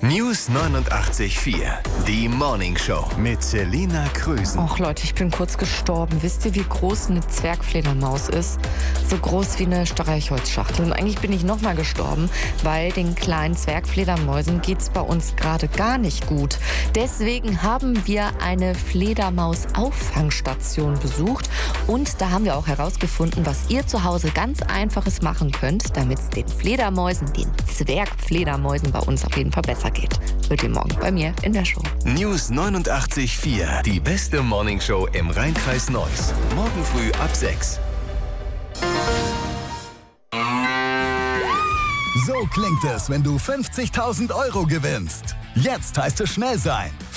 News 89.4, die Morning Show mit Selina Krüsen. Och Leute, ich bin kurz gestorben. Wisst ihr, wie groß eine Zwergfledermaus ist? So groß wie eine Streichholzschachtel. Und eigentlich bin ich nochmal gestorben, weil den kleinen Zwergfledermäusen geht's bei uns gerade gar nicht gut. Deswegen haben wir eine Fledermaus-Auffangstation besucht. Und da haben wir auch herausgefunden, was ihr zu Hause ganz Einfaches machen könnt, damit es den Fledermäusen, den Zwergfledermäusen bei uns auf jeden Fall besser geht. Hört ihr morgen bei mir in der Show. News 89.4, die beste Morning Show im Rhein-Kreis Neuss. Morgen früh ab 6. So klingt es, wenn du 50.000 € gewinnst. Jetzt heißt es schnell sein.